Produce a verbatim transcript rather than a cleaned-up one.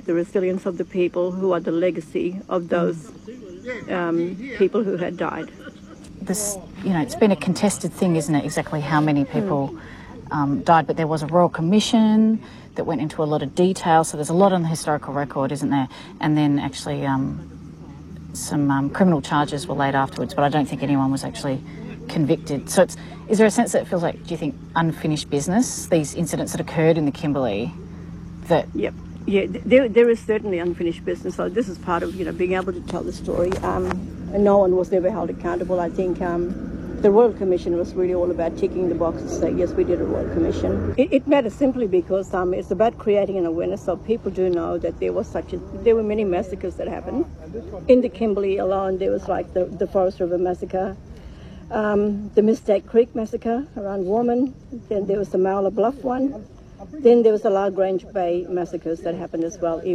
the resilience of the people who are the legacy of those um, people who had died. This, you know, it's been a contested thing, isn't it, exactly how many people mm. um, died, but there was a Royal Commission that went into a lot of detail, so there's a lot on the historical record, isn't there? And then actually um, some um, criminal charges were laid afterwards, but I don't think anyone was actually convicted. So it's, is there a sense that it feels like, do you think, unfinished business, these incidents that occurred in the Kimberley? That Yep. Yeah, there, there is certainly unfinished business. So this is part of, you know, being able to tell the story. Um, and no one was ever held accountable. I think um, the Royal Commission was really all about ticking the boxes to say, yes, we did a Royal Commission. It, it matters simply because um, it's about creating an awareness so people do know that there was such a, there were many massacres that happened. In the Kimberley alone, there was like the, the Forest River Massacre, um, the Mistake Creek Massacre around Warman, then there was the Mowler Bluff one. Then there was the La Grange Bay massacres that happened as well.